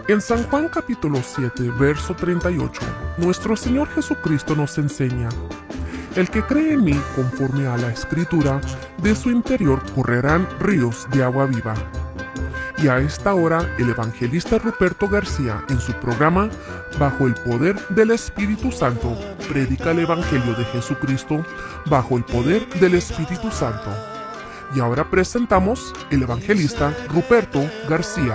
En San Juan capítulo 7, verso 38, nuestro Señor Jesucristo nos enseña: el que cree en mí, conforme a la Escritura, de su interior correrán ríos de agua viva. Y a esta hora, el evangelista Ruperto García, en su programa Bajo el Poder del Espíritu Santo, predica el Evangelio de Jesucristo bajo el poder del Espíritu Santo. Y ahora presentamos el evangelista Ruperto García.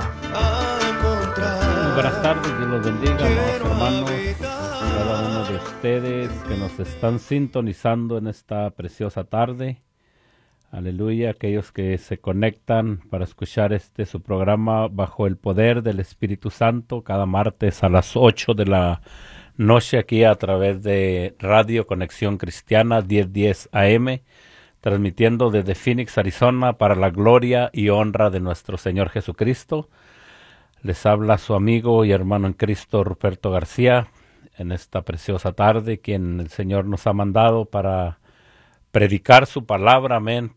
Muy buenas tardes, Dios los bendiga, amados hermanos, cada uno de ustedes que nos están sintonizando en esta preciosa tarde. Aleluya, aquellos que se conectan para escuchar su programa Bajo el Poder del Espíritu Santo, cada martes a las 8 de la noche aquí a través de Radio Conexión Cristiana 1010 AM, transmitiendo desde Phoenix, Arizona, para la gloria y honra de nuestro Señor Jesucristo. Les habla su amigo y hermano en Cristo, Ruperto García, en esta preciosa tarde, quien el Señor nos ha mandado para predicar su palabra, amén,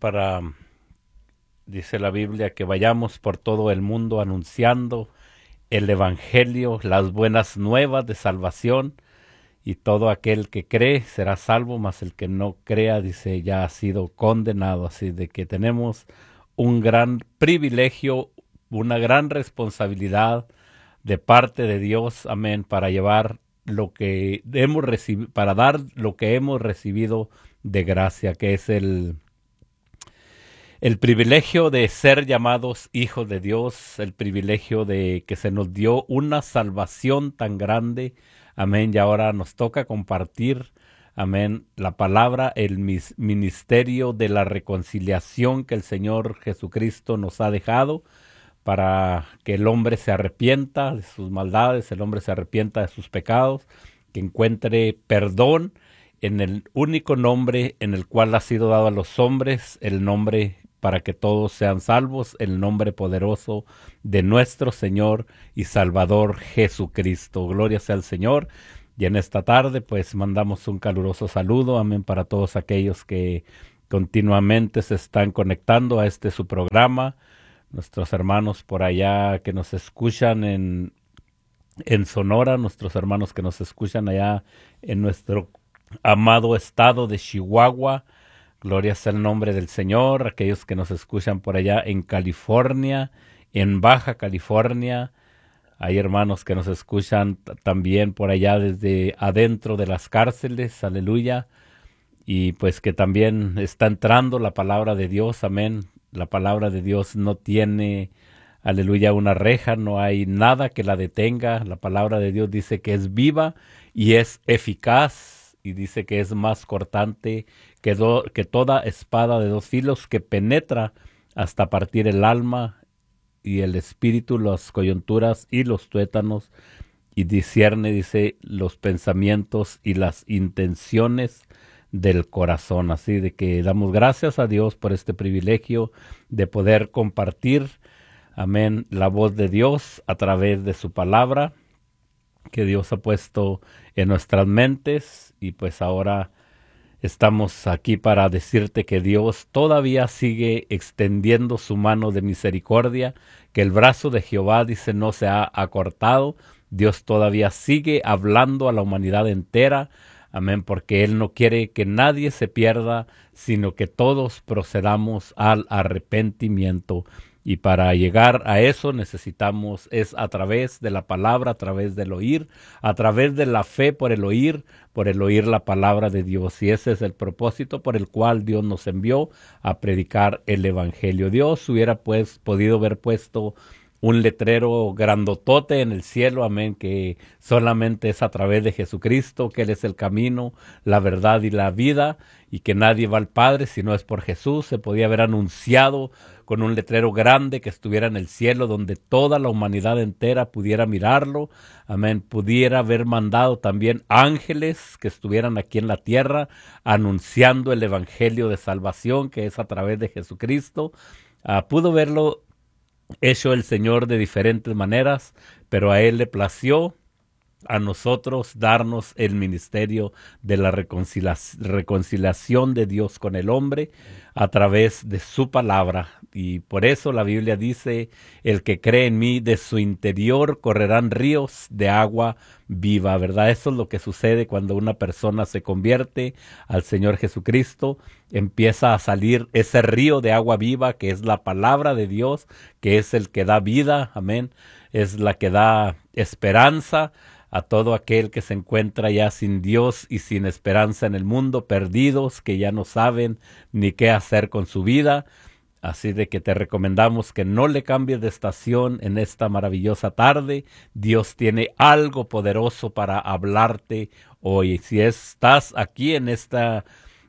dice la Biblia, que vayamos por todo el mundo anunciando el Evangelio, las buenas nuevas de salvación, y todo aquel que cree será salvo, mas el que no crea, dice, ya ha sido condenado. Así de que tenemos un gran privilegio, una gran responsabilidad de parte de Dios, amén, para llevar lo que hemos recibido, para dar lo que hemos recibido de gracia, que es el privilegio de ser llamados hijos de Dios, el privilegio de que se nos dio una salvación tan grande, amén, y ahora nos toca compartir, amén, la palabra, el ministerio de la reconciliación que el Señor Jesucristo nos ha dejado, para que el hombre se arrepienta de sus maldades, el hombre se arrepienta de sus pecados, que encuentre perdón en el único nombre en el cual ha sido dado a los hombres, el nombre para que todos sean salvos, el nombre poderoso de nuestro Señor y Salvador Jesucristo. Gloria sea al Señor. Y en esta tarde pues mandamos un caluroso saludo, amén, para todos aquellos que continuamente se están conectando a su programa, nuestros hermanos por allá que nos escuchan en Sonora, nuestros hermanos que nos escuchan allá en nuestro amado estado de Chihuahua, gloria sea el nombre del Señor, aquellos que nos escuchan por allá en California, en Baja California, hay hermanos que nos escuchan también por allá desde adentro de las cárceles, aleluya, y pues que también está entrando la palabra de Dios, amén. La palabra de Dios no tiene, aleluya, una reja, no hay nada que la detenga. La palabra de Dios dice que es viva y es eficaz, y dice que es más cortante que toda espada de dos filos, que penetra hasta partir el alma y el espíritu, las coyunturas y los tuétanos, y discierne, dice, los pensamientos y las intenciones del corazón. Así de que damos gracias a Dios por este privilegio de poder compartir, amén, la voz de Dios a través de su palabra que Dios ha puesto en nuestras mentes. Y pues ahora estamos aquí para decirte que Dios todavía sigue extendiendo su mano de misericordia, que el brazo de Jehová, dice, no se ha acortado. Dios todavía sigue hablando a la humanidad entera, amén, porque Él no quiere que nadie se pierda, sino que todos procedamos al arrepentimiento. Y para llegar a eso necesitamos, es a través de la palabra, a través del oír, a través de la fe por el oír la palabra de Dios. Y ese es el propósito por el cual Dios nos envió a predicar el Evangelio. Dios hubiera pues podido haber puesto un letrero grandotote en el cielo, amén, que solamente es a través de Jesucristo, que Él es el camino, la verdad y la vida, y que nadie va al Padre si no es por Jesús. Se podía haber anunciado con un letrero grande que estuviera en el cielo, donde toda la humanidad entera pudiera mirarlo, amén. Pudiera haber mandado también ángeles que estuvieran aquí en la tierra, anunciando el Evangelio de salvación, que es a través de Jesucristo. Pudo verlo hecho el Señor de diferentes maneras, pero a Él le plació a nosotros darnos el ministerio de la reconciliación de Dios con el hombre a través de su palabra. Y por eso la Biblia dice, el que cree en mí, de su interior correrán ríos de agua viva, ¿verdad? Eso es lo que sucede cuando una persona se convierte al Señor Jesucristo. Empieza a salir ese río de agua viva que es la palabra de Dios, que es el que da vida, amén. Es la que da esperanza a todo aquel que se encuentra ya sin Dios y sin esperanza en el mundo, perdidos, que ya no saben ni qué hacer con su vida. Así de que te recomendamos que no le cambies de estación en esta maravillosa tarde. Dios tiene algo poderoso para hablarte hoy. Si estás aquí en esta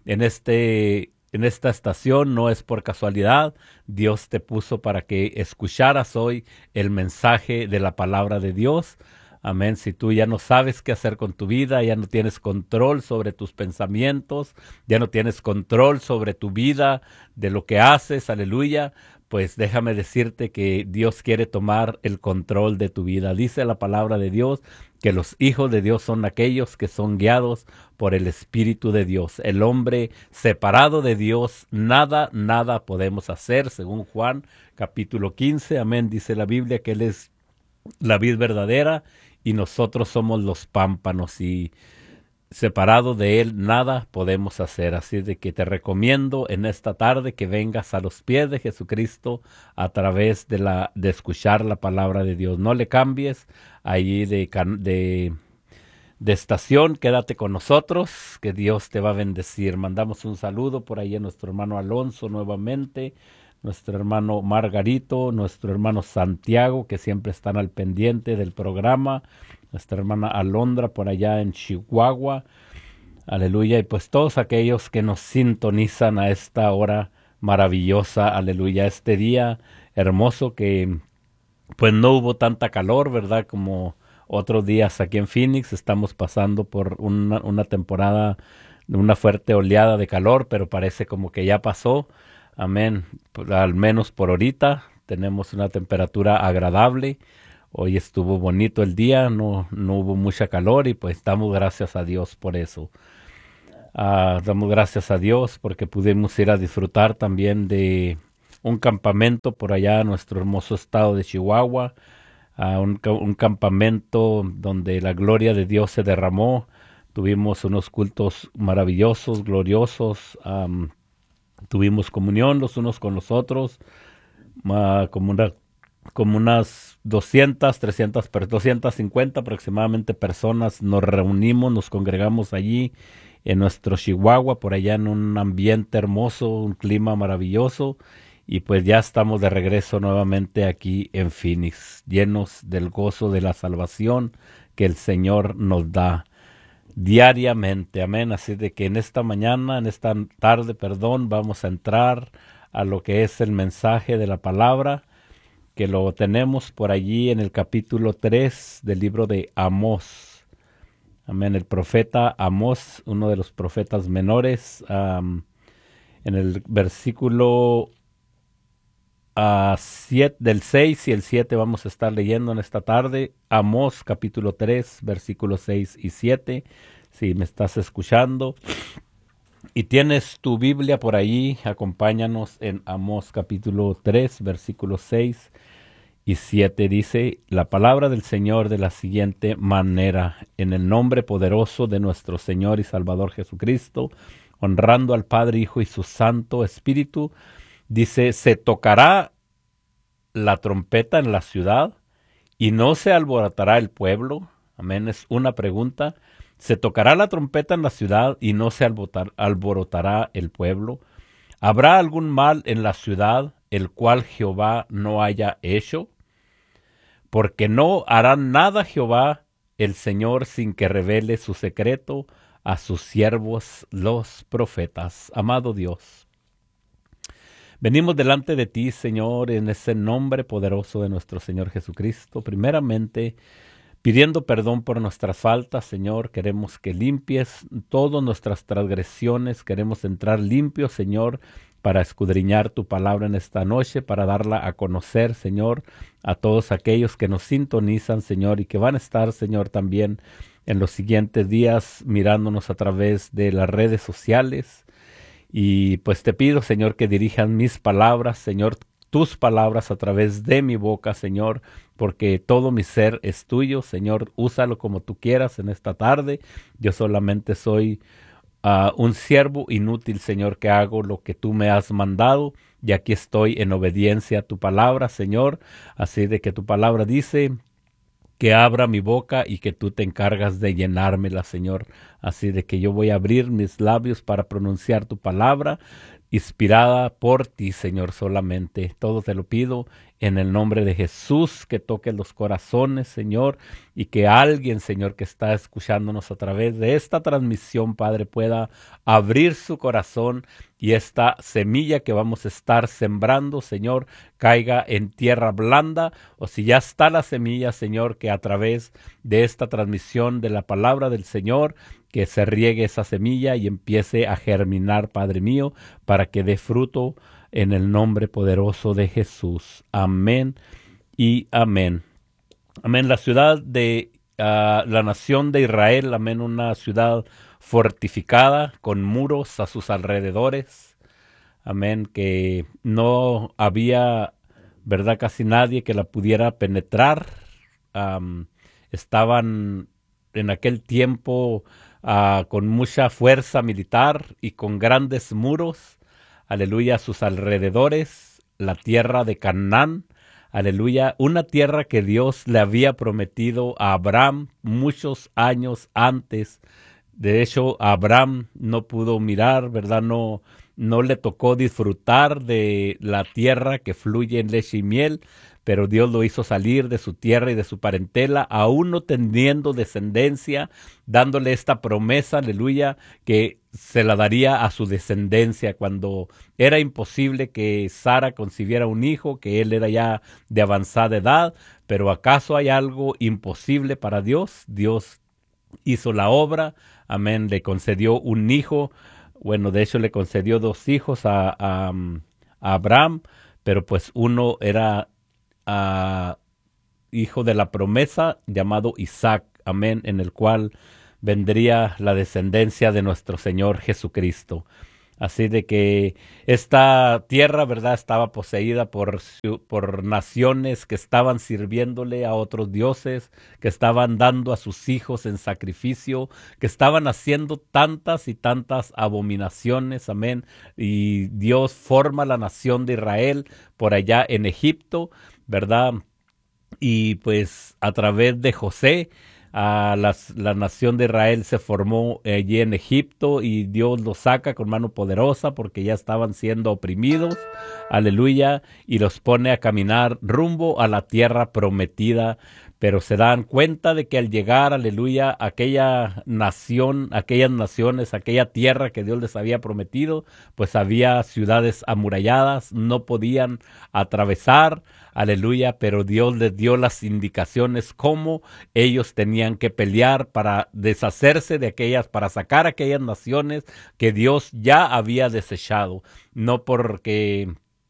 estación, no es por casualidad. Dios te puso para que escucharas hoy el mensaje de la palabra de Dios. Amén. Si tú ya no sabes qué hacer con tu vida, ya no tienes control sobre tus pensamientos, ya no tienes control sobre tu vida, de lo que haces, aleluya, pues déjame decirte que Dios quiere tomar el control de tu vida. Dice la palabra de Dios que los hijos de Dios son aquellos que son guiados por el Espíritu de Dios. El hombre separado de Dios, nada podemos hacer, según Juan capítulo 15. Amén. Dice la Biblia que Él es la vid verdadera y nosotros somos los pámpanos, y separado de Él nada podemos hacer. Así de que te recomiendo en esta tarde que vengas a los pies de Jesucristo a través de escuchar la palabra de Dios. No le cambies allí de estación, quédate con nosotros, que Dios te va a bendecir. Mandamos un saludo por ahí a nuestro hermano Alonso nuevamente, nuestro hermano Margarito, nuestro hermano Santiago, que siempre están al pendiente del programa, nuestra hermana Alondra por allá en Chihuahua, aleluya, y pues todos aquellos que nos sintonizan a esta hora maravillosa, aleluya, este día hermoso que pues no hubo tanta calor, ¿verdad? Como otros días aquí en Phoenix. Estamos pasando por una temporada de una fuerte oleada de calor, pero parece como que ya pasó. Amén. Pues, al menos por ahorita tenemos una temperatura agradable. Hoy estuvo bonito el día, no hubo mucha calor y pues damos gracias a Dios por eso. Damos gracias a Dios porque pudimos ir a disfrutar también de un campamento por allá en nuestro hermoso estado de Chihuahua, un campamento donde la gloria de Dios se derramó. Tuvimos unos cultos maravillosos, gloriosos, tuvimos comunión los unos con los otros, como unas 200, 300, 250 aproximadamente personas nos reunimos, nos congregamos allí en nuestro Chihuahua, por allá en un ambiente hermoso, un clima maravilloso, y pues ya estamos de regreso nuevamente aquí en Phoenix, llenos del gozo de la salvación que el Señor nos da diariamente, amén. Así de que en esta tarde, vamos a entrar a lo que es el mensaje de la palabra, que lo tenemos por allí en el capítulo 3 del libro de Amós. Amén, el profeta Amós, uno de los profetas menores, en el versículo del 6 y el 7 vamos a estar leyendo en esta tarde. Amós capítulo 3, versículos 6 y 7, si me estás escuchando y tienes tu Biblia por ahí, acompáñanos en Amós capítulo 3, versículos 6 y 7. Dice la palabra del Señor de la siguiente manera: en el nombre poderoso de nuestro Señor y Salvador Jesucristo, honrando al Padre, Hijo y su Santo Espíritu, dice, se tocará la trompeta en la ciudad y no se alborotará el pueblo. Amén, es una pregunta. Se tocará la trompeta en la ciudad y no se alborotará el pueblo. ¿Habrá algún mal en la ciudad el cual Jehová no haya hecho? Porque no hará nada Jehová el Señor sin que revele su secreto a sus siervos los profetas. Amado Dios, venimos delante de ti, Señor, en ese nombre poderoso de nuestro Señor Jesucristo. Primeramente, pidiendo perdón por nuestras faltas, Señor, queremos que limpies todas nuestras transgresiones. Queremos entrar limpios, Señor, para escudriñar tu palabra en esta noche, para darla a conocer, Señor, a todos aquellos que nos sintonizan, Señor, y que van a estar, Señor, también en los siguientes días mirándonos a través de las redes sociales. Y pues te pido, Señor, que dirijan mis palabras, Señor, tus palabras a través de mi boca, Señor, porque todo mi ser es tuyo, Señor. Úsalo como tú quieras en esta tarde. Yo solamente soy un siervo inútil, Señor, que hago lo que tú me has mandado, y aquí estoy en obediencia a tu palabra, Señor. Así de que tu palabra dice que abra mi boca y que tú te encargas de llenármela, Señor. Así de que yo voy a abrir mis labios para pronunciar tu palabra, inspirada por ti, Señor, solamente. Todo te lo pido en el nombre de Jesús, que toque los corazones, Señor, y que alguien, Señor, que está escuchándonos a través de esta transmisión, Padre, pueda abrir su corazón y esta semilla que vamos a estar sembrando, Señor, caiga en tierra blanda, o si ya está la semilla, Señor, que a través de esta transmisión de la palabra del Señor, que se riegue esa semilla y empiece a germinar, Padre mío, para que dé fruto en el nombre poderoso de Jesús. Amén y amén. Amén. La ciudad de la nación de Israel, amén, una ciudad fortificada con muros a sus alrededores. Amén, que no había, verdad, casi nadie que la pudiera penetrar. Estaban en aquel tiempo con mucha fuerza militar y con grandes muros, aleluya, a sus alrededores, la tierra de Canaán, aleluya, una tierra que Dios le había prometido a Abraham muchos años antes. De hecho, Abraham no pudo mirar, ¿verdad? No le tocó disfrutar de la tierra que fluye en leche y miel, pero Dios lo hizo salir de su tierra y de su parentela, aún no teniendo descendencia, dándole esta promesa, aleluya, que se la daría a su descendencia cuando era imposible que Sara concibiera un hijo, que él era ya de avanzada edad. Pero ¿acaso hay algo imposible para Dios? Dios hizo la obra, amén, le concedió un hijo. Bueno, de hecho le concedió 2 hijos a Abraham, pero pues uno era hijo de la promesa llamado Isaac, amén, en el cual vendría la descendencia de nuestro Señor Jesucristo. Así de que esta tierra, ¿verdad?, estaba poseída por naciones que estaban sirviéndole a otros dioses, que estaban dando a sus hijos en sacrificio, que estaban haciendo tantas y tantas abominaciones, amén. Y Dios forma la nación de Israel por allá en Egipto, ¿verdad? Y pues a través de José, la nación de Israel se formó allí en Egipto, y Dios los saca con mano poderosa porque ya estaban siendo oprimidos, aleluya, y los pone a caminar rumbo a la tierra prometida. Pero se dan cuenta de que al llegar, aleluya, aquella nación, aquellas naciones, aquella tierra que Dios les había prometido, pues había ciudades amuralladas, no podían atravesar, aleluya, pero Dios les dio las indicaciones cómo ellos tenían que pelear para deshacerse de aquellas, para sacar aquellas naciones que Dios ya había desechado, no porque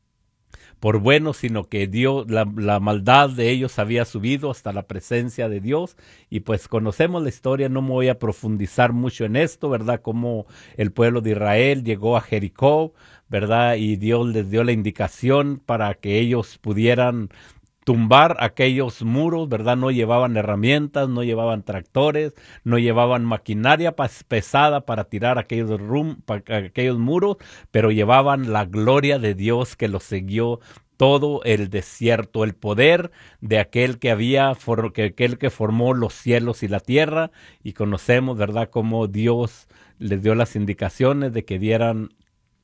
por bueno, sino que Dios, la maldad de ellos había subido hasta la presencia de Dios. Y pues conocemos la historia, no me voy a profundizar mucho en esto, ¿verdad? Cómo el pueblo de Israel llegó a Jericó, ¿verdad? Y Dios les dio la indicación para que ellos pudieran tumbar aquellos muros, ¿verdad? No llevaban herramientas, no llevaban tractores, no llevaban maquinaria pesada para tirar aquellos muros, pero llevaban la gloria de Dios que los siguió todo el desierto, el poder de aquel que formó los cielos y la tierra. Y conocemos, ¿verdad?, cómo Dios les dio las indicaciones de que dieran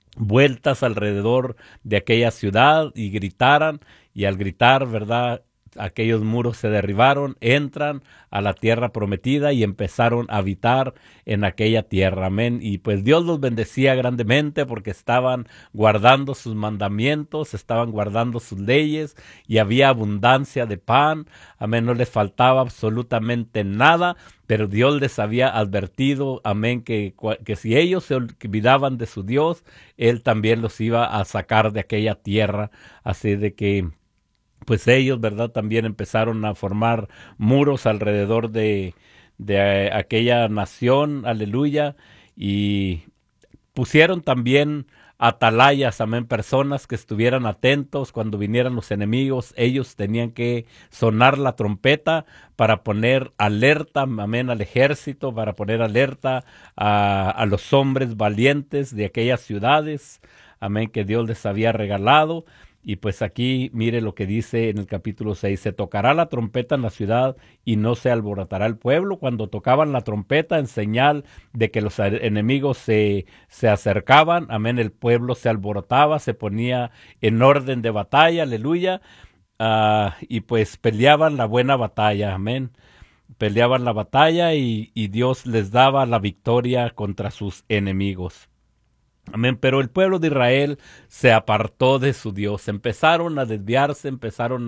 vueltas alrededor de aquella ciudad y gritaran, y al gritar, ¿verdad?, aquellos muros se derribaron, entran a la tierra prometida y empezaron a habitar en aquella tierra. Amén. Y pues Dios los bendecía grandemente porque estaban guardando sus mandamientos, estaban guardando sus leyes y había abundancia de pan. Amén. No les faltaba absolutamente nada, pero Dios les había advertido, amén, que si ellos se olvidaban de su Dios, Él también los iba a sacar de aquella tierra. Así de que pues ellos, ¿verdad? También empezaron a formar muros alrededor de aquella nación, aleluya, y pusieron también atalayas, amén, personas que estuvieran atentos cuando vinieran los enemigos. Ellos tenían que sonar la trompeta para poner alerta, amén, al ejército, para poner alerta a los hombres valientes de aquellas ciudades, amén, que Dios les había regalado. Y pues aquí mire lo que dice en el capítulo 6, se tocará la trompeta en la ciudad y no se alborotará el pueblo. Cuando tocaban la trompeta en señal de que los enemigos se acercaban, amén, el pueblo se alborotaba, se ponía en orden de batalla, aleluya, y pues peleaban la buena batalla, amén. Peleaban la batalla y Dios les daba la victoria contra sus enemigos. Amén, pero el pueblo de Israel se apartó de su Dios, empezaron a desviarse, empezaron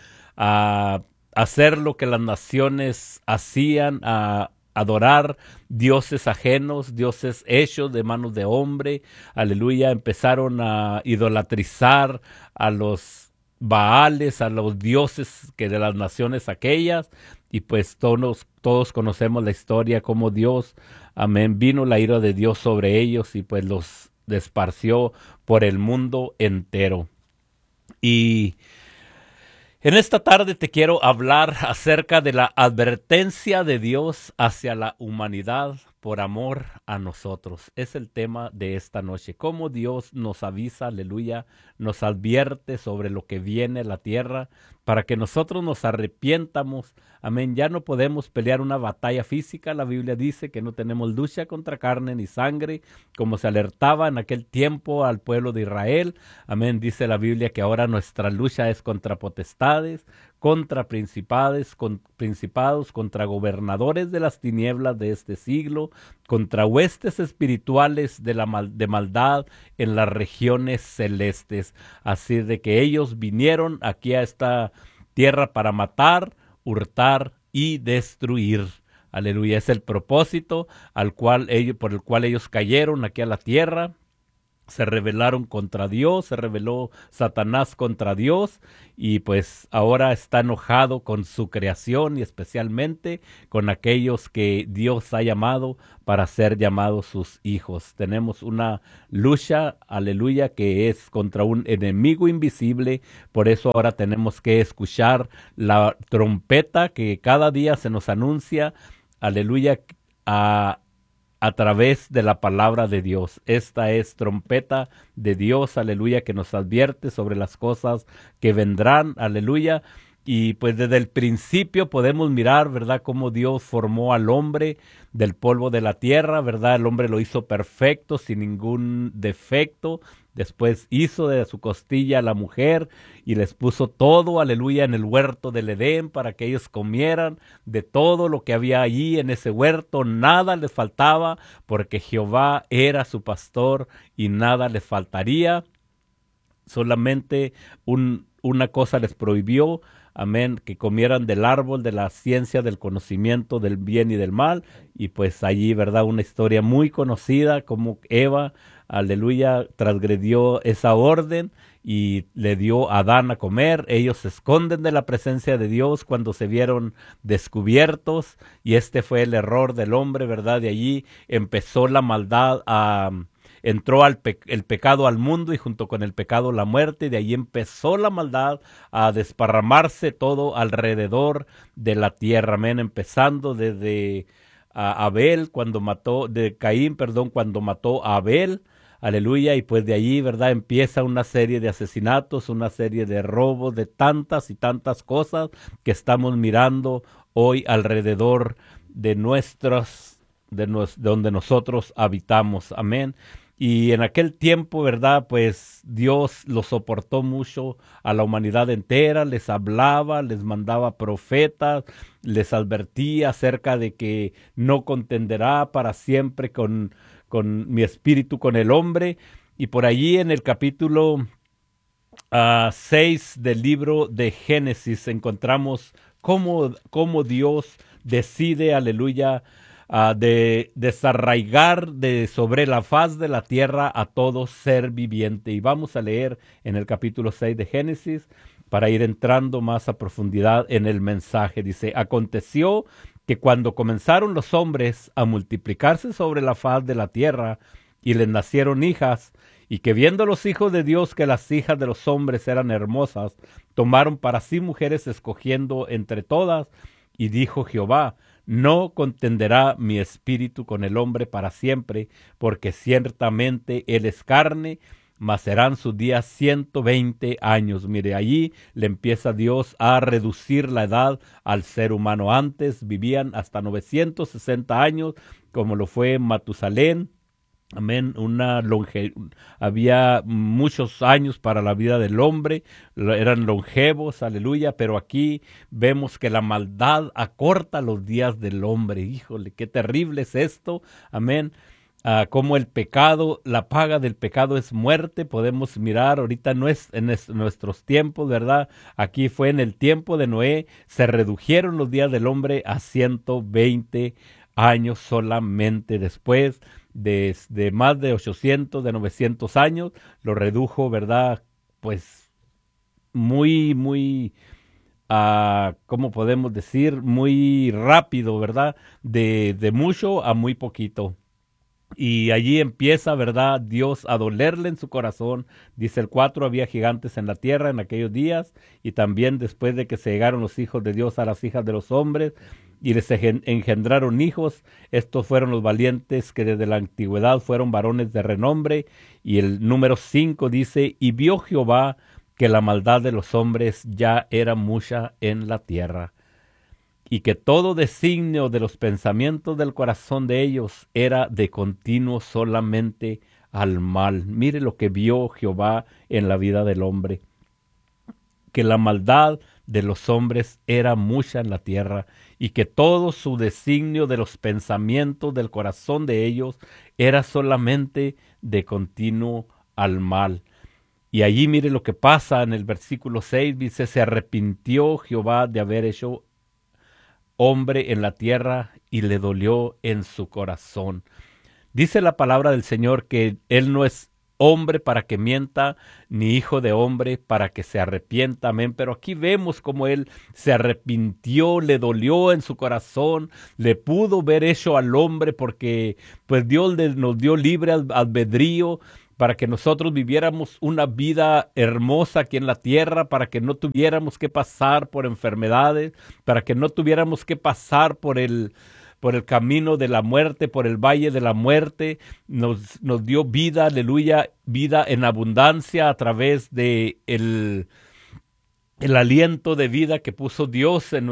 a hacer lo que las naciones hacían, a adorar dioses ajenos, dioses hechos de manos de hombre, aleluya, empezaron a idolatrizar a los Baales, a los dioses que de las naciones aquellas, y pues todos conocemos la historia, cómo Dios, amén, vino la ira de Dios sobre ellos y pues los esparció por el mundo entero. Y en esta tarde te quiero hablar acerca de la advertencia de Dios hacia la humanidad por amor a nosotros. Es el tema de esta noche. Cómo Dios nos avisa, aleluya, nos advierte sobre lo que viene a la tierra para que nosotros nos arrepientamos. Amén. Ya no podemos pelear una batalla física. La Biblia dice que no tenemos lucha contra carne ni sangre, como se alertaba en aquel tiempo al pueblo de Israel. Amén. Dice la Biblia que ahora nuestra lucha es contra potestades, contra principados, contra gobernadores de las tinieblas de este siglo, contra huestes espirituales de maldad en las regiones celestes. Así de que ellos vinieron aquí a esta tierra para matar, hurtar y destruir. Aleluya, es el propósito por el cual ellos cayeron aquí a la tierra. Se rebelaron contra Dios, se rebeló Satanás contra Dios y pues ahora está enojado con su creación y especialmente con aquellos que Dios ha llamado para ser llamados sus hijos. Tenemos una lucha, aleluya, que es contra un enemigo invisible, por eso ahora tenemos que escuchar la trompeta que cada día se nos anuncia, aleluya, a través de la palabra de Dios. Esta es trompeta de Dios, aleluya, que nos advierte sobre las cosas que vendrán, aleluya. Y pues desde el principio podemos mirar, ¿verdad?, cómo Dios formó al hombre del polvo de la tierra, ¿verdad? El hombre lo hizo perfecto, sin ningún defecto. Después hizo de su costilla a la mujer y les puso todo, aleluya, en el huerto del Edén para que ellos comieran de todo lo que había allí en ese huerto. Nada les faltaba porque Jehová era su pastor y nada les faltaría. Solamente una cosa les prohibió, amén, que comieran del árbol de la ciencia del conocimiento del bien y del mal. Y pues allí, ¿verdad?, una historia muy conocida como Eva, aleluya, transgredió esa orden y le dio a Adán a comer. Ellos se esconden de la presencia de Dios cuando se vieron descubiertos y este fue el error del hombre, ¿verdad? De allí empezó la maldad entró el pecado al mundo y junto con el pecado la muerte, y de ahí empezó la maldad a desparramarse todo alrededor de la tierra, amén, empezando desde Caín, cuando mató a Abel, aleluya, y pues de allí, ¿verdad?, empieza una serie de asesinatos, una serie de robos, de tantas y tantas cosas que estamos mirando hoy alrededor de donde nosotros habitamos, amén. Y en aquel tiempo, ¿verdad? Pues Dios lo soportó mucho a la humanidad entera, les hablaba, les mandaba profetas, les advertía acerca de que no contenderá para siempre con mi espíritu, con el hombre. Y por allí en el capítulo 6 del libro de Génesis encontramos cómo Dios decide, aleluya, de desarraigar de sobre la faz de la tierra a todo ser viviente. Y vamos a leer en el capítulo 6 de Génesis para ir entrando más a profundidad en el mensaje. Dice, aconteció que cuando comenzaron los hombres a multiplicarse sobre la faz de la tierra y les nacieron hijas, y que viendo los hijos de Dios que las hijas de los hombres eran hermosas, tomaron para sí mujeres escogiendo entre todas, y dijo Jehová, no contenderá mi espíritu con el hombre para siempre, porque ciertamente él es carne, mas serán sus días 120 años. Mire, allí le empieza Dios a reducir la edad al ser humano. Antes vivían hasta 960 años, como lo fue Matusalén. Amén, había muchos años para la vida del hombre, eran longevos, aleluya, pero aquí vemos que la maldad acorta los días del hombre. Híjole, qué terrible es esto, amén. Como el pecado, la paga del pecado es muerte. Podemos mirar, ahorita no es en nuestros tiempos, ¿verdad? Aquí fue en el tiempo de Noé, se redujeron los días del hombre a 120 años solamente. Después de más de 800, de 900 años, lo redujo, ¿verdad? Pues muy, ¿cómo podemos decir? Muy rápido, ¿verdad? De mucho a muy poquito. Y allí empieza, ¿verdad? Dios a dolerle en su corazón. Dice el 4, había gigantes en la tierra en aquellos días, y también después de que se llegaron los hijos de Dios a las hijas de los hombres, y les engendraron hijos. Estos fueron los valientes que desde la antigüedad fueron varones de renombre. Y el número 5 dice, y vio Jehová que la maldad de los hombres ya era mucha en la tierra, y que todo designio de los pensamientos del corazón de ellos era de continuo solamente al mal. Mire lo que vio Jehová en la vida del hombre, que la maldad de los hombres era mucha en la tierra, y que todo su designio de los pensamientos del corazón de ellos era solamente de continuo al mal. Y allí mire lo que pasa en el versículo 6, dice, se arrepintió Jehová de haber hecho hombre en la tierra, y le dolió en su corazón. Dice la palabra del Señor que Él no es hombre para que mienta, ni hijo de hombre para que se arrepienta. Amén. Pero aquí vemos como Él se arrepintió, le dolió en su corazón, le pudo ver hecho al hombre, porque pues Dios nos dio libre albedrío para que nosotros viviéramos una vida hermosa aquí en la tierra, para que no tuviéramos que pasar por enfermedades, para que no tuviéramos que pasar por el camino de la muerte, por el valle de la muerte. Nos dio vida, aleluya, vida en abundancia a través de el aliento de vida que puso Dios en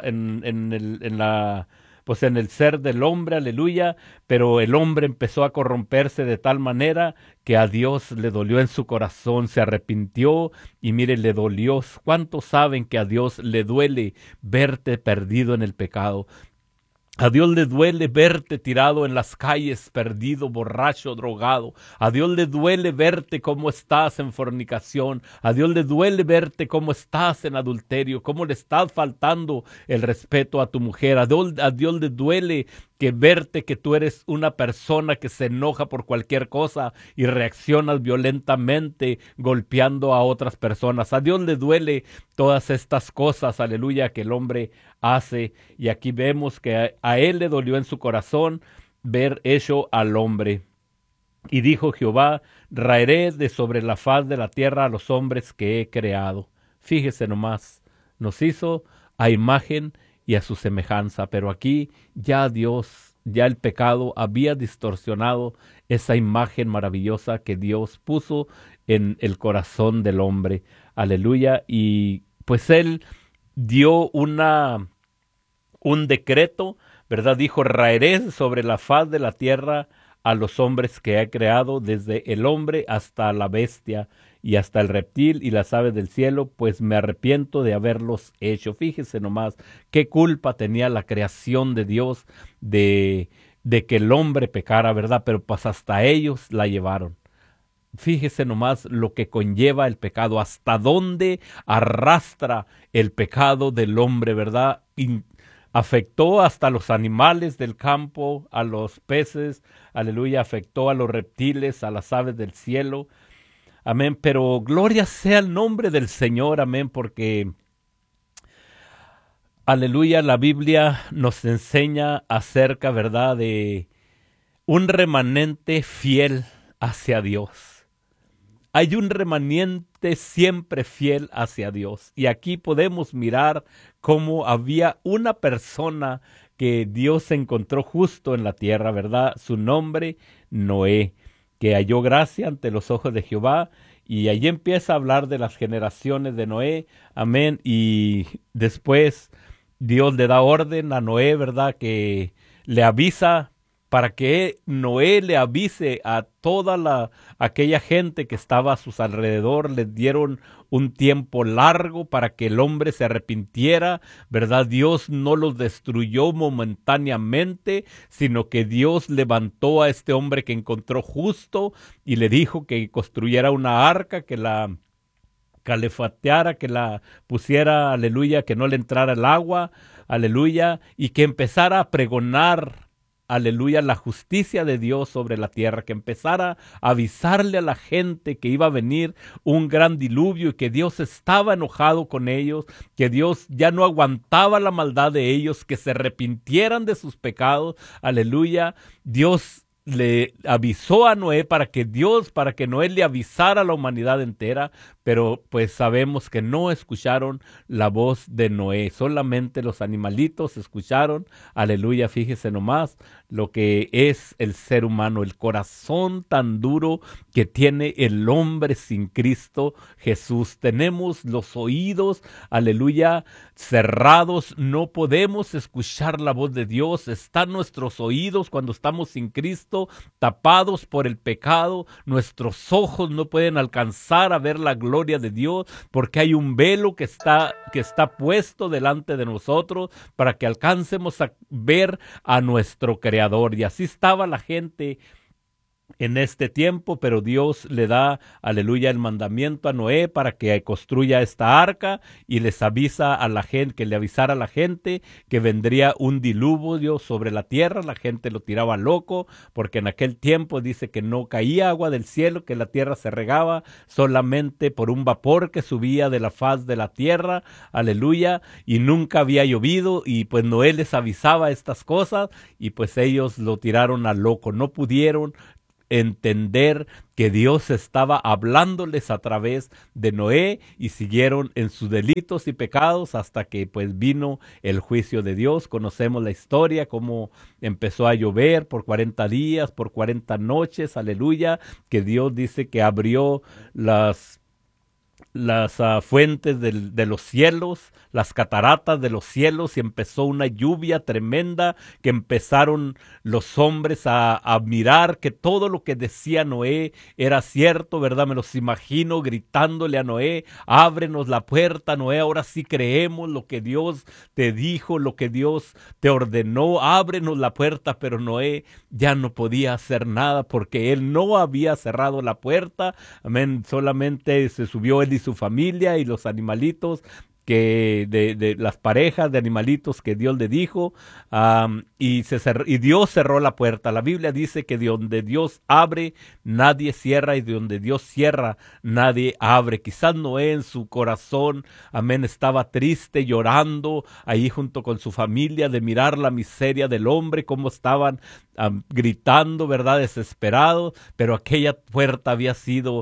el ser del hombre, aleluya. Pero el hombre empezó a corromperse de tal manera que a Dios le dolió en su corazón, se arrepintió, y mire, le dolió. ¿Cuántos saben que a Dios le duele verte perdido en el pecado? A Dios le duele verte tirado en las calles, perdido, borracho, drogado. A Dios le duele verte cómo estás en fornicación. A Dios le duele verte cómo estás en adulterio, cómo le estás faltando el respeto a tu mujer. A Dios le duele verte que tú eres una persona que se enoja por cualquier cosa y reaccionas violentamente golpeando a otras personas. A Dios le duele todas estas cosas, aleluya, que el hombre hace. Y aquí vemos que a él le dolió en su corazón ver hecho al hombre. Y dijo Jehová, raeré de sobre la faz de la tierra a los hombres que he creado. Fíjese nomás, nos hizo a imagen y a su semejanza, pero aquí ya el pecado había distorsionado esa imagen maravillosa que Dios puso en el corazón del hombre. Aleluya. Y pues él dio un decreto, ¿verdad? Dijo, raeré sobre la faz de la tierra a los hombres que he creado, desde el hombre hasta la bestia y hasta el reptil y las aves del cielo, pues me arrepiento de haberlos hecho. Fíjese nomás qué culpa tenía la creación de Dios de que el hombre pecara, ¿verdad? Pero pues hasta ellos la llevaron. Fíjese nomás lo que conlleva el pecado, hasta dónde arrastra el pecado del hombre, ¿verdad? Afectó hasta los animales del campo, a los peces, aleluya, afectó a los reptiles, a las aves del cielo, amén. Pero gloria sea el nombre del Señor, amén, porque, aleluya, la Biblia nos enseña acerca, ¿verdad?, de un remanente fiel hacia Dios. Hay un remanente siempre fiel hacia Dios. Y aquí podemos mirar cómo había una persona que Dios encontró justo en la tierra, ¿verdad? Su nombre, Noé, que halló gracia ante los ojos de Jehová. Y allí empieza a hablar de las generaciones de Noé, amén. Y después Dios le da orden a Noé, ¿verdad?, que le avisa, para que Noé le avise a toda aquella gente que estaba a sus alrededor. Les dieron un tiempo largo para que el hombre se arrepintiera, ¿verdad? Dios no los destruyó momentáneamente, sino que Dios levantó a este hombre que encontró justo y le dijo que construyera una arca, que la calefateara, que la pusiera, aleluya, que no le entrara el agua, aleluya, y que empezara a pregonar, aleluya, la justicia de Dios sobre la tierra, que empezara a avisarle a la gente que iba a venir un gran diluvio y que Dios estaba enojado con ellos, que Dios ya no aguantaba la maldad de ellos, que se arrepintieran de sus pecados, aleluya. Dios le avisó a Noé para que Noé le avisara a la humanidad entera, pero pues sabemos que no escucharon la voz de Noé, solamente los animalitos escucharon, aleluya. Fíjese nomás lo que es el ser humano, el corazón tan duro que tiene el hombre sin Cristo Jesús. Tenemos los oídos, aleluya, cerrados, no podemos escuchar la voz de Dios. Están nuestros oídos cuando estamos sin Cristo tapados por el pecado. Nuestros ojos no pueden alcanzar a ver la gloria de Dios, porque hay un velo que está puesto delante de nosotros para que alcancemos a ver a nuestro Creador. Y así estaba la gente en este tiempo, pero Dios le da, aleluya, el mandamiento a Noé para que construya esta arca y les avisa a la gente, que le avisara a la gente que vendría un diluvio sobre la tierra. La gente lo tiraba loco, porque en aquel tiempo dice que no caía agua del cielo, que la tierra se regaba solamente por un vapor que subía de la faz de la tierra, aleluya, y nunca había llovido. Y pues Noé les avisaba estas cosas y pues ellos lo tiraron a loco, no pudieron entender que Dios estaba hablándoles a través de Noé y siguieron en sus delitos y pecados hasta que pues vino el juicio de Dios. Conocemos la historia, cómo empezó a llover por 40 días, por 40 noches, aleluya, que Dios dice que abrió las fuentes de los cielos, las cataratas de los cielos, y empezó una lluvia tremenda, que empezaron los hombres a mirar que todo lo que decía Noé era cierto, ¿verdad? Me los imagino gritándole a Noé: ábrenos la puerta, Noé, ahora sí creemos lo que Dios te dijo, lo que Dios te ordenó, ábrenos la puerta. Pero Noé ya no podía hacer nada porque él no había cerrado la puerta, amén. Solamente se subió él y su familia y los animalitos, que de las parejas de animalitos que Dios le dijo, y Dios cerró la puerta. La Biblia dice que de donde Dios abre, nadie cierra, y de donde Dios cierra, nadie abre. Quizás Noé en su corazón, amén, estaba triste, llorando ahí junto con su familia, de mirar la miseria del hombre, cómo estaban gritando, ¿verdad?, desesperados, pero aquella puerta había sido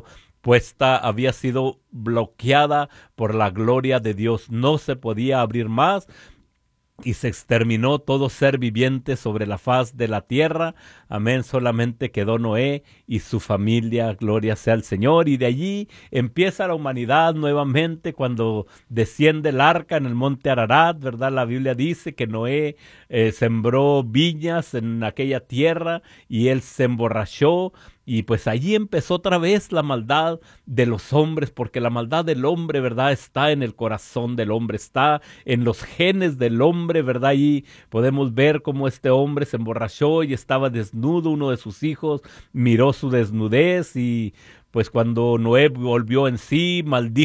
bloqueada por la gloria de Dios. No se podía abrir más. y se exterminó todo ser viviente sobre la faz de la tierra. Amén. Solamente quedó Noé y su familia. Gloria sea al Señor. Y de allí empieza la humanidad nuevamente cuando desciende el arca en el monte Ararat, ¿verdad? La Biblia dice que Noé sembró viñas en aquella tierra y él se emborrachó. Y pues allí empezó otra vez la maldad de los hombres, porque la maldad del hombre, ¿verdad? Está en el corazón del hombre, está en los genes del hombre, ¿verdad? Y podemos ver cómo este hombre se emborrachó y estaba desnudo, uno de sus hijos miró su desnudez y pues cuando Noé volvió en sí,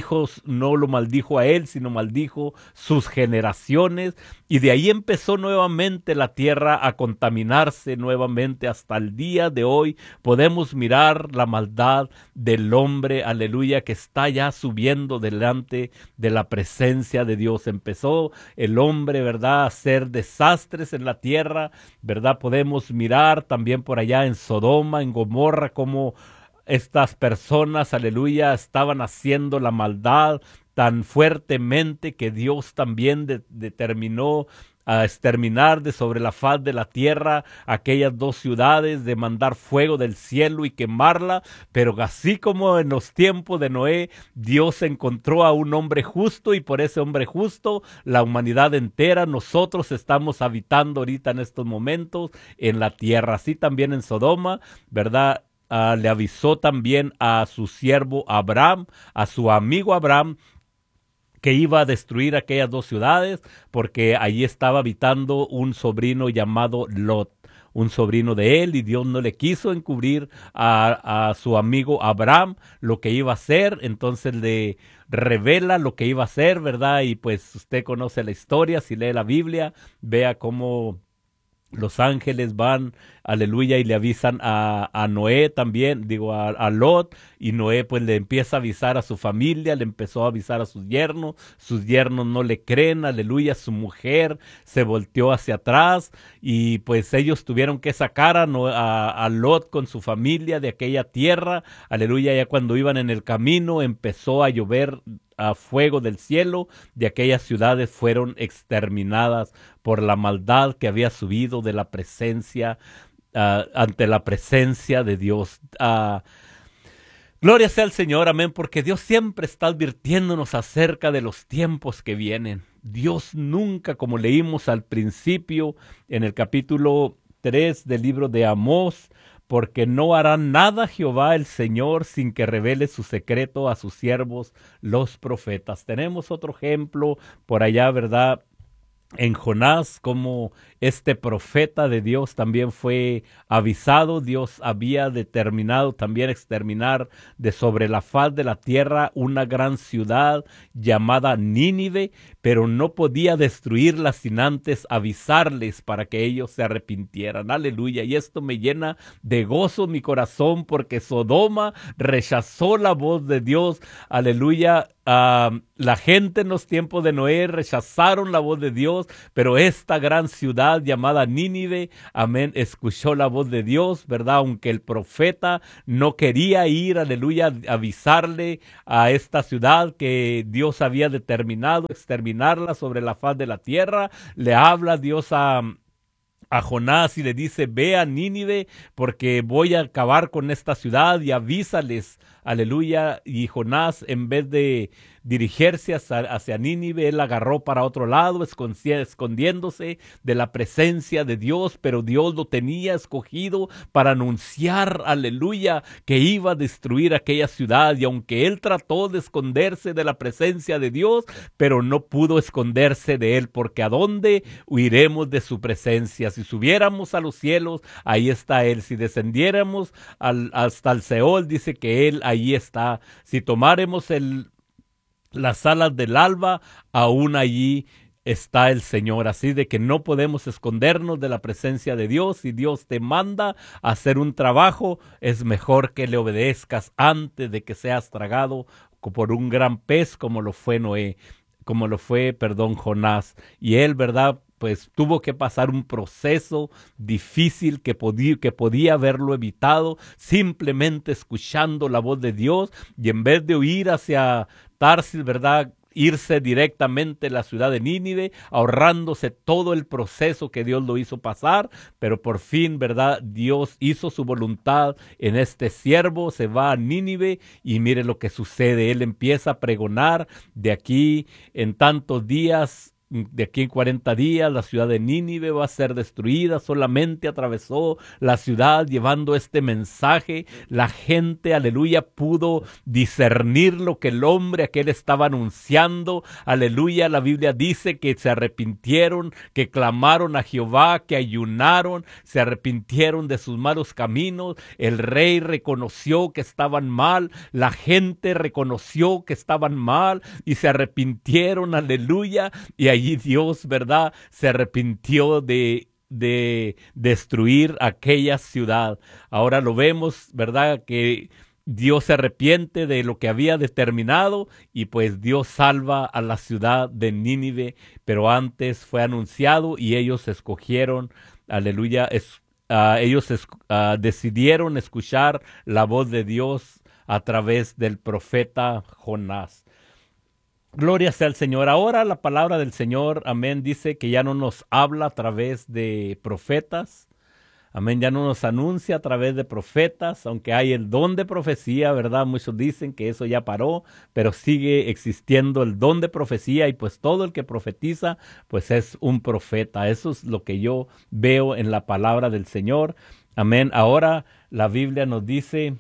no lo maldijo a él, sino maldijo sus generaciones. Y de ahí empezó nuevamente la tierra a contaminarse nuevamente hasta el día de hoy. Podemos mirar la maldad del hombre, aleluya, que está ya subiendo delante de la presencia de Dios. Empezó el hombre, ¿verdad?, a hacer desastres en la tierra, ¿verdad? Podemos mirar también por allá en Sodoma, en Gomorra, cómo estas personas, aleluya, estaban haciendo la maldad tan fuertemente que Dios también determinó a exterminar de sobre la faz de la tierra aquellas dos ciudades, de mandar fuego del cielo y quemarla. Pero así como en los tiempos de Noé, Dios encontró a un hombre justo y por ese hombre justo la humanidad entera, nosotros estamos habitando ahorita en estos momentos en la tierra. Así también en Sodoma, ¿verdad? Le avisó también a su siervo Abraham, a su amigo Abraham, que iba a destruir aquellas dos ciudades, porque allí estaba habitando un sobrino llamado Lot, un sobrino de él, y Dios no le quiso encubrir a su amigo Abraham lo que iba a hacer. Entonces le revela lo que iba a hacer, ¿verdad? Y pues usted conoce la historia, si lee la Biblia, vea cómo los ángeles van, aleluya, y le avisan a Noé también, a Lot, y Noé pues le empieza a avisar a su familia, le empezó a avisar a sus yernos no le creen, aleluya, su mujer se volteó hacia atrás, y pues ellos tuvieron que sacar a Lot con su familia de aquella tierra, aleluya. Ya cuando iban en el camino empezó a llover a fuego del cielo, de aquellas ciudades fueron exterminadas por la maldad que había subido de la presencia, ante la presencia de Dios. Gloria sea al Señor, amén, porque Dios siempre está advirtiéndonos acerca de los tiempos que vienen. Dios nunca, como leímos al principio en el capítulo 3 del libro de Amós, porque no hará nada Jehová el Señor sin que revele su secreto a sus siervos, los profetas. Tenemos otro ejemplo por allá, ¿verdad?, en Jonás, como este profeta de Dios también fue avisado. Dios había determinado también exterminar de sobre la faz de la tierra una gran ciudad llamada Nínive, pero no podía destruirla sin antes avisarles para que ellos se arrepintieran. Aleluya. Y esto me llena de gozo mi corazón, porque Sodoma rechazó la voz de Dios. Aleluya. La gente en los tiempos de Noé rechazaron la voz de Dios, pero esta gran ciudad llamada Nínive, amén, escuchó la voz de Dios, ¿verdad? Aunque el profeta no quería ir, aleluya, a avisarle a esta ciudad que Dios había determinado exterminarla sobre la faz de la tierra, le habla Dios a Jonás y le dice: ve a Nínive porque voy a acabar con esta ciudad y avísales, aleluya. Y Jonás, en vez de dirigirse hacia Nínive, él agarró para otro lado, escondiéndose de la presencia de Dios, pero Dios lo tenía escogido para anunciar, aleluya, que iba a destruir aquella ciudad. Y aunque él trató de esconderse de la presencia de Dios, pero no pudo esconderse de él, porque ¿a dónde huiremos de su presencia? Si subiéramos a los cielos, ahí está él. Si descendiéramos hasta el Seol, dice que él ahí está. Si tomáremos las alas del alba, aún allí está el Señor. Así de que no podemos escondernos de la presencia de Dios. Si Dios te manda a hacer un trabajo, es mejor que le obedezcas antes de que seas tragado por un gran pez, como lo fue Jonás. Y él, ¿verdad?, pues tuvo que pasar un proceso difícil que podía haberlo evitado simplemente escuchando la voz de Dios, y en vez de huir hacia Tarsis, ¿verdad?, irse directamente a la ciudad de Nínive, ahorrándose todo el proceso que Dios lo hizo pasar, pero por fin, ¿verdad? Dios hizo su voluntad en este siervo, se va a Nínive y mire lo que sucede. Él empieza a pregonar de aquí en tantos días. De aquí en 40 días la ciudad de Nínive va a ser destruida. Solamente atravesó la ciudad llevando este mensaje. La gente, aleluya, pudo discernir lo que el hombre aquel estaba anunciando. Aleluya, la Biblia dice que se arrepintieron, que clamaron a Jehová, que ayunaron, se arrepintieron de sus malos caminos. El rey reconoció que estaban mal, la gente reconoció que estaban mal y se arrepintieron, aleluya, y allí Dios, ¿verdad?, se arrepintió de destruir aquella ciudad. Ahora lo vemos, ¿verdad?, que Dios se arrepiente de lo que había determinado y pues Dios salva a la ciudad de Nínive, pero antes fue anunciado y ellos escogieron, aleluya, decidieron escuchar la voz de Dios a través del profeta Jonás. Gloria sea al Señor. Ahora la palabra del Señor, amén, dice que ya no nos habla a través de profetas. Amén, ya no nos anuncia a través de profetas, aunque hay el don de profecía, ¿verdad? Muchos dicen que eso ya paró, pero sigue existiendo el don de profecía y pues todo el que profetiza, pues es un profeta. Eso es lo que yo veo en la palabra del Señor. Amén. Ahora la Biblia nos dice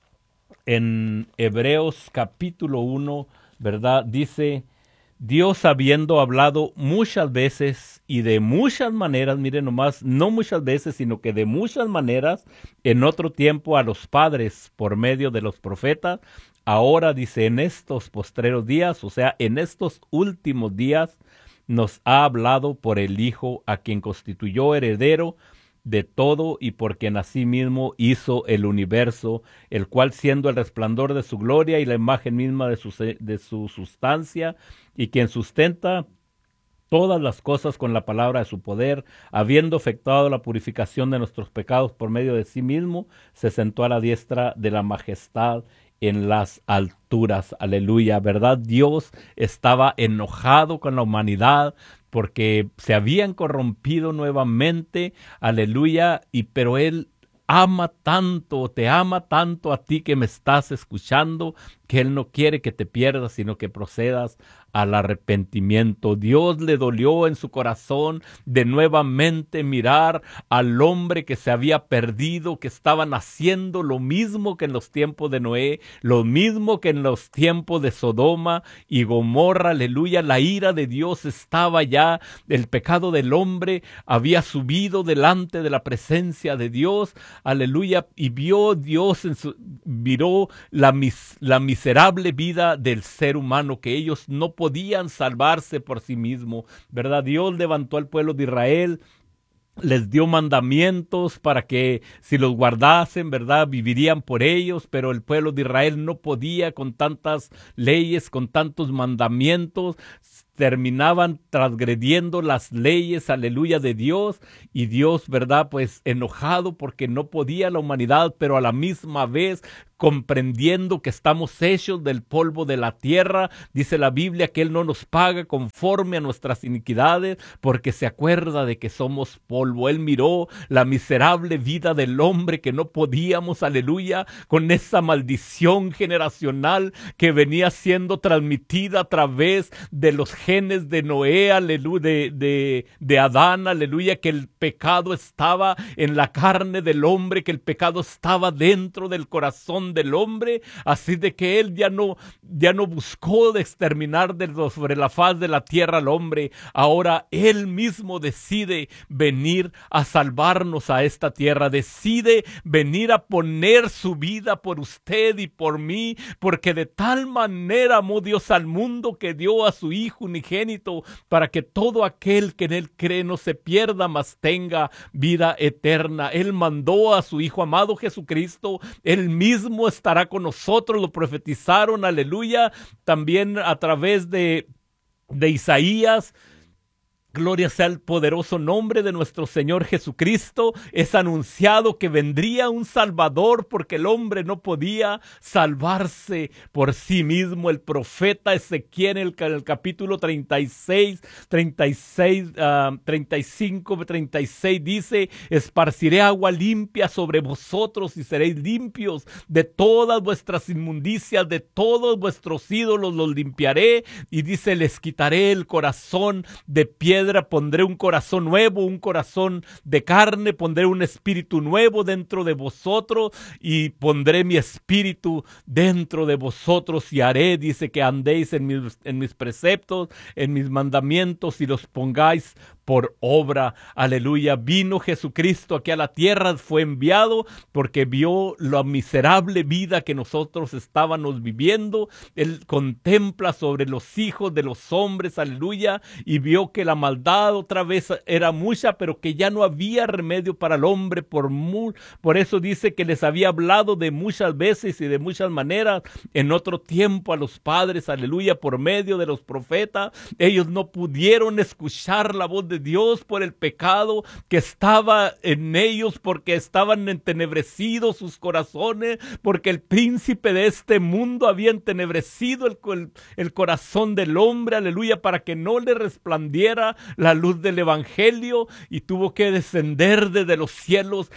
en Hebreos capítulo 1, ¿verdad? Dice, Dios habiendo hablado muchas veces y de muchas maneras, miren nomás, no muchas veces, sino que de muchas maneras, en otro tiempo a los padres por medio de los profetas, ahora dice en estos postreros días, o sea, en estos últimos días, nos ha hablado por el Hijo, a quien constituyó heredero de todo y por quien asimismo hizo el universo, el cual siendo el resplandor de su gloria y la imagen misma de su sustancia, y quien sustenta todas las cosas con la palabra de su poder, habiendo efectuado la purificación de nuestros pecados por medio de sí mismo, se sentó a la diestra de la majestad en las alturas. Aleluya, ¿verdad? Dios estaba enojado con la humanidad porque se habían corrompido nuevamente, aleluya, pero Él ama tanto, te ama tanto a ti que me estás escuchando, que Él no quiere que te pierdas, sino que procedas al arrepentimiento. Dios le dolió en su corazón de nuevamente mirar al hombre que se había perdido, que estaban haciendo lo mismo que en los tiempos de Noé, lo mismo que en los tiempos de Sodoma y Gomorra, aleluya. La ira de Dios estaba ya, el pecado del hombre había subido delante de la presencia de Dios, aleluya, y vio Dios miró la miserable vida del ser humano, que ellos no podían salvarse por sí mismos, ¿verdad? Dios levantó al pueblo de Israel, les dio mandamientos para que si los guardasen, ¿verdad?, vivirían por ellos, pero el pueblo de Israel no podía con tantas leyes, con tantos mandamientos, terminaban transgrediendo las leyes, aleluya, de Dios, y Dios, ¿verdad?, pues enojado porque no podía la humanidad, pero a la misma vez comprendiendo que estamos hechos del polvo de la tierra, dice la Biblia que Él no nos paga conforme a nuestras iniquidades, porque se acuerda de que somos polvo. Él miró la miserable vida del hombre que no podíamos, aleluya, con esa maldición generacional que venía siendo transmitida a través de los genes de Noé, aleluya, de Adán, aleluya, que el pecado estaba en la carne del hombre, que el pecado estaba dentro del corazón del hombre, así de que Él ya no buscó de exterminar sobre la faz de la tierra al hombre. Ahora Él mismo decide venir a salvarnos a esta tierra, decide venir a poner su vida por usted y por mí, porque de tal manera amó Dios al mundo que dio a su Hijo unigénito, para que todo aquel que en Él cree no se pierda, mas tenga vida eterna. Él mandó a su Hijo amado Jesucristo, Él mismo estará con nosotros, lo profetizaron, aleluya, también a través de Isaías. Gloria sea el poderoso nombre de nuestro Señor Jesucristo. Es anunciado que vendría un Salvador porque el hombre no podía salvarse por sí mismo. El profeta Ezequiel en el capítulo 36, 35, 36 dice: esparciré agua limpia sobre vosotros y seréis limpios de todas vuestras inmundicias, de todos vuestros ídolos los limpiaré. Y dice: les quitaré el corazón de piedra, pondré un corazón nuevo, un corazón de carne, pondré un espíritu nuevo dentro de vosotros y pondré mi espíritu dentro de vosotros y haré, dice, que andéis en mis preceptos, en mis mandamientos y los pongáis por obra. Aleluya. Vino Jesucristo aquí a la tierra, fue enviado porque vio la miserable vida que nosotros estábamos viviendo. Él contempla sobre los hijos de los hombres, aleluya, y vio que la maldad otra vez era mucha, pero que ya no había remedio para el hombre. Por eso dice que les había hablado de muchas veces y de muchas maneras en otro tiempo a los padres, aleluya, por medio de los profetas. Ellos no pudieron escuchar la voz de Dios por el pecado que estaba en ellos, porque estaban entenebrecidos sus corazones, porque el príncipe de este mundo había entenebrecido el corazón del hombre, aleluya, para que no le resplandiera la luz del evangelio, y tuvo que descender desde los cielos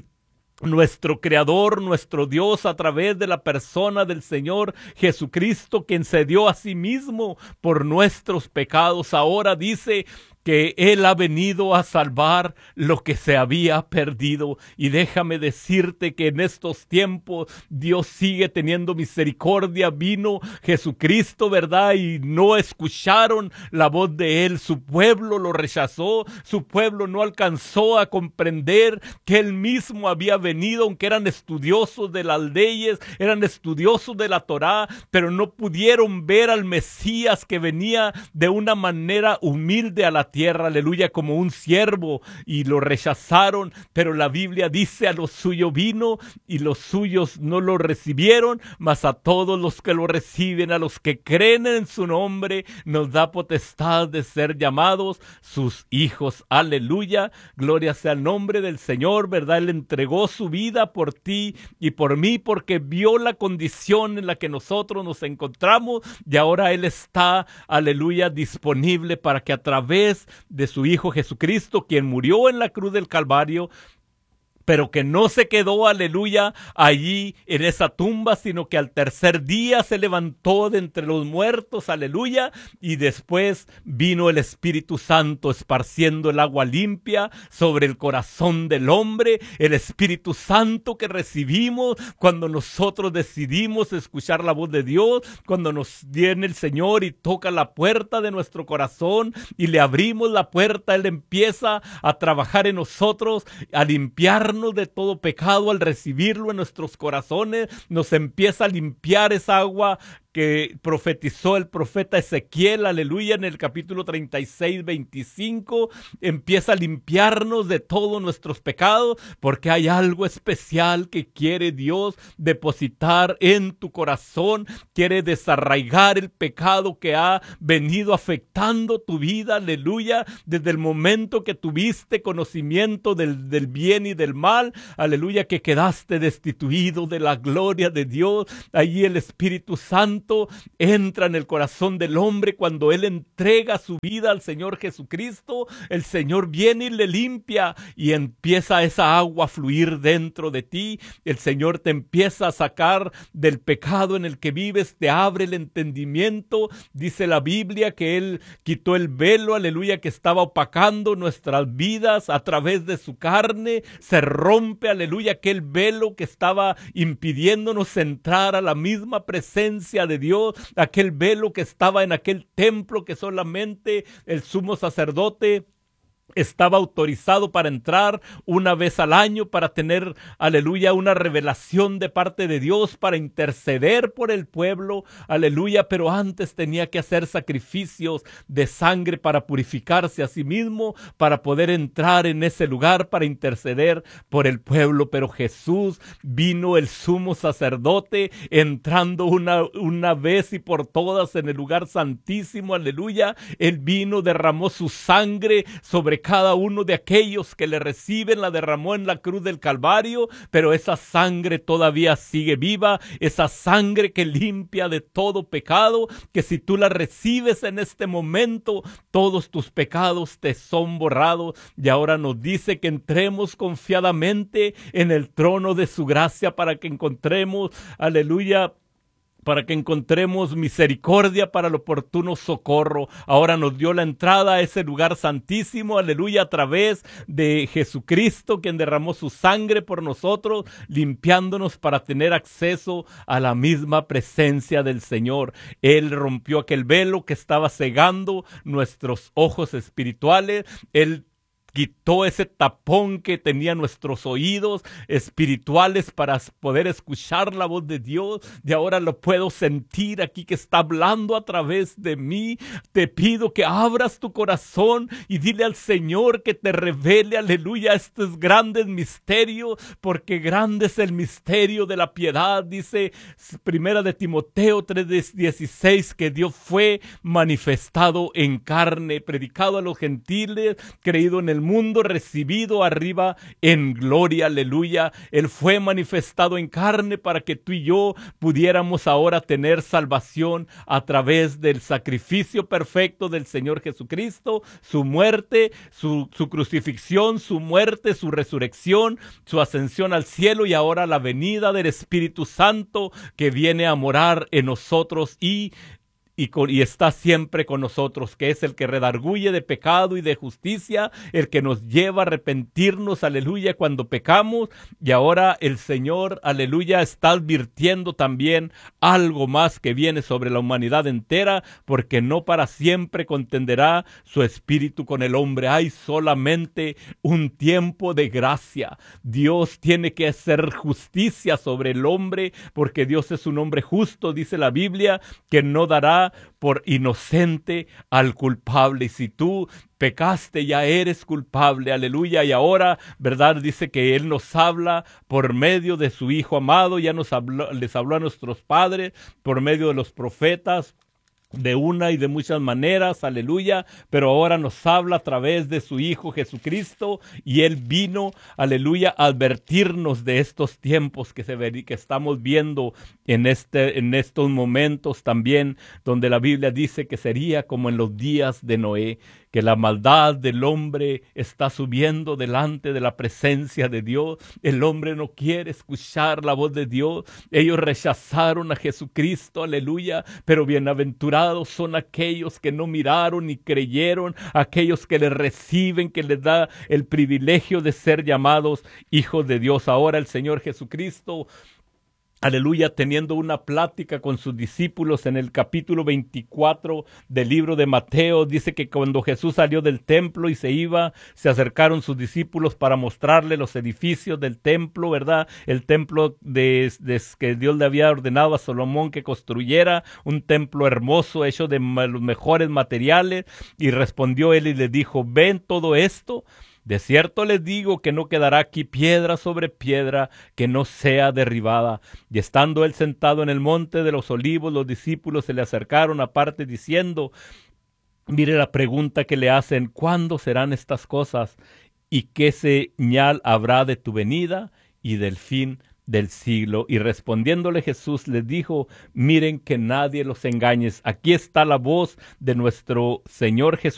nuestro Creador, nuestro Dios, a través de la persona del Señor Jesucristo, quien se dio a sí mismo por nuestros pecados. Ahora dice que Él ha venido a salvar lo que se había perdido. Y déjame decirte que en estos tiempos Dios sigue teniendo misericordia. Vino Jesucristo, ¿verdad? Y no escucharon la voz de Él. Su pueblo lo rechazó. Su pueblo no alcanzó a comprender que Él mismo había venido, aunque eran estudiosos de las leyes, eran estudiosos de la Torá, pero no pudieron ver al Mesías que venía de una manera humilde a la tierra, aleluya, como un siervo, y lo rechazaron. Pero la Biblia dice: a los suyos vino y los suyos no lo recibieron, mas a todos los que lo reciben, a los que creen en su nombre, nos da potestad de ser llamados sus hijos. Aleluya, gloria sea el nombre del Señor, ¿verdad? Él entregó su vida por ti y por mí, porque vio la condición en la que nosotros nos encontramos, y ahora Él está, aleluya, disponible para que a través de su Hijo Jesucristo, quien murió en la cruz del Calvario, pero que no se quedó, aleluya, allí en esa tumba, sino que al tercer día se levantó de entre los muertos, aleluya, y después vino el Espíritu Santo esparciendo el agua limpia sobre el corazón del hombre. El Espíritu Santo que recibimos cuando nosotros decidimos escuchar la voz de Dios, cuando nos viene el Señor y toca la puerta de nuestro corazón y le abrimos la puerta. Él empieza a trabajar en nosotros, a limpiar de todo pecado. Al recibirlo en nuestros corazones, nos empieza a limpiar esa agua que profetizó el profeta Ezequiel, aleluya, en el capítulo 36, 25, empieza a limpiarnos de todos nuestros pecados, porque hay algo especial que quiere Dios depositar en tu corazón. Quiere desarraigar el pecado que ha venido afectando tu vida, aleluya, desde el momento que tuviste conocimiento del bien y del mal, aleluya, que quedaste destituido de la gloria de Dios. Allí el Espíritu Santo entra en el corazón del hombre cuando él entrega su vida al Señor Jesucristo. El Señor viene y le limpia, y empieza esa agua a fluir dentro de ti. El Señor te empieza a sacar del pecado en el que vives, te abre el entendimiento. Dice la Biblia que Él quitó el velo, aleluya, que estaba opacando nuestras vidas a través de su carne. Se rompe, aleluya, aquel velo que estaba impidiéndonos entrar a la misma presencia de Dios, aquel velo que estaba en aquel templo que solamente el sumo sacerdote estaba autorizado para entrar una vez al año, para tener, aleluya, una revelación de parte de Dios, para interceder por el pueblo, aleluya, pero antes tenía que hacer sacrificios de sangre para purificarse a sí mismo, para poder entrar en ese lugar, para interceder por el pueblo. Pero Jesús vino, el sumo sacerdote, entrando una vez y por todas en el lugar santísimo, aleluya. Él vino, derramó su sangre sobre cada uno de aquellos que le reciben, la derramó en la cruz del Calvario, pero esa sangre todavía sigue viva, esa sangre que limpia de todo pecado, que si tú la recibes en este momento, todos tus pecados te son borrados. Y ahora nos dice que entremos confiadamente en el trono de su gracia para que encontremos, aleluya, para que encontremos misericordia para el oportuno socorro. Ahora nos dio la entrada a ese lugar santísimo, aleluya, a través de Jesucristo, quien derramó su sangre por nosotros, limpiándonos para tener acceso a la misma presencia del Señor. Él rompió aquel velo que estaba cegando nuestros ojos espirituales. Él quitó ese tapón que tenía nuestros oídos espirituales para poder escuchar la voz de Dios. Y ahora lo puedo sentir aquí que está hablando a través de mí. Te pido que abras tu corazón y dile al Señor que te revele, aleluya, estos grandes misterios, porque grande es el misterio de la piedad. Dice Primera de Timoteo 3:16 que Dios fue manifestado en carne, predicado a los gentiles, creído en el mundo, recibido arriba en gloria, aleluya. Él fue manifestado en carne para que tú y yo pudiéramos ahora tener salvación a través del sacrificio perfecto del Señor Jesucristo, su muerte, su crucifixión, su muerte, su resurrección, su ascensión al cielo y ahora la venida del Espíritu Santo que viene a morar en nosotros y está siempre con nosotros, que es el que redarguye de pecado y de justicia, el que nos lleva a arrepentirnos, aleluya, cuando pecamos. Y ahora el Señor, aleluya, está advirtiendo también algo más que viene sobre la humanidad entera, porque no para siempre contenderá su espíritu con el hombre. Hay solamente un tiempo de gracia. Dios tiene que hacer justicia sobre el hombre, porque Dios es un hombre justo, dice la Biblia, que no dará por inocente al culpable. Y si tú pecaste, ya eres culpable, aleluya. Y ahora, ¿verdad? Dice que Él nos habla por medio de su Hijo amado, ya les habló a nuestros padres por medio de los profetas, de una y de muchas maneras, aleluya, pero ahora nos habla a través de su Hijo Jesucristo, y Él vino, aleluya, a advertirnos de estos tiempos que estamos viendo en estos momentos también, donde la Biblia dice que sería como en los días de Noé, que la maldad del hombre está subiendo delante de la presencia de Dios. El hombre no quiere escuchar la voz de Dios. Ellos rechazaron a Jesucristo, aleluya, pero bienaventurados son aquellos que no miraron ni creyeron, aquellos que le reciben, que les da el privilegio de ser llamados hijos de Dios. Ahora el Señor Jesucristo, aleluya, teniendo una plática con sus discípulos en el capítulo 24 del libro de Mateo, dice que cuando Jesús salió del templo y se iba, se acercaron sus discípulos para mostrarle los edificios del templo, ¿verdad? El templo que Dios le había ordenado a Salomón que construyera, un templo hermoso hecho de los mejores materiales. Y respondió él y les dijo: ¿ven todo esto? De cierto les digo que no quedará aquí piedra sobre piedra que no sea derribada. Y estando él sentado en el monte de los olivos, los discípulos se le acercaron aparte diciendo: mire la pregunta que le hacen: ¿cuándo serán estas cosas? ¿Y qué señal habrá de tu venida y del fin del siglo? Y respondiéndole Jesús les dijo: miren que nadie los engañe. Aquí está la voz de nuestro Señor Jesucristo,